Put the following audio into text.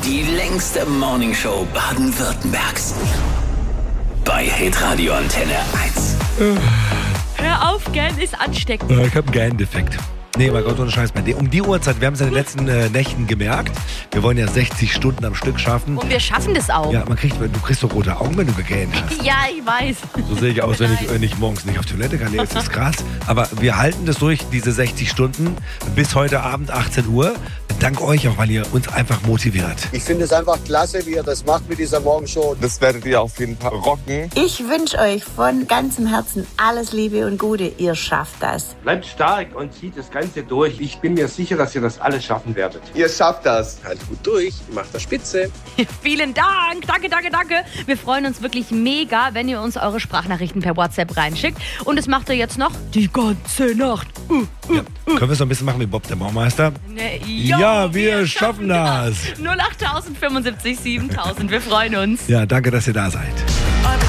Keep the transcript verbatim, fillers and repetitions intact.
Die längste Morningshow Baden-Württembergs. Bei Hitradio Antenne eins. Hör auf, gell, ist ansteckend. Ich habe einen geilen Defekt. Nee, mein Gott, ohne Scheiß. Um die Uhrzeit, wir haben es in den letzten äh, Nächten gemerkt, wir wollen ja sechzig Stunden am Stück schaffen. Und wir schaffen das auch. Ja, man kriegt, du kriegst so rote Augen, wenn du gegähnt hast. Ja, ich weiß. So sehe ich aus, wenn ich, wenn ich morgens nicht auf Toilette kann. Nee, das ist krass. Aber wir halten das durch, diese sechzig Stunden, bis heute Abend achtzehn Uhr. Dank euch auch, weil ihr uns einfach motiviert. Ich finde es einfach klasse, wie ihr das macht mit dieser Morgenshow. Das werdet ihr auf jeden Fall rocken. Ich wünsche euch von ganzem Herzen alles Liebe und Gute. Ihr schafft das. Bleibt stark und zieht das Ganze durch. Ich bin mir sicher, dass ihr das alles schaffen werdet. Ihr schafft das. Haltet gut durch, macht das spitze. Vielen Dank. Danke, danke, danke. Wir freuen uns wirklich mega, wenn ihr uns eure Sprachnachrichten per WhatsApp reinschickt. Und das macht ihr jetzt noch die ganze Nacht. Uh, uh, Ja. uh. Können wir es noch ein bisschen machen wie Bob der Baumeister? Ne, Ja, wir schaffen das. null acht fünfundsiebzig siebentausend. Wir freuen uns. Ja, danke, dass ihr da seid.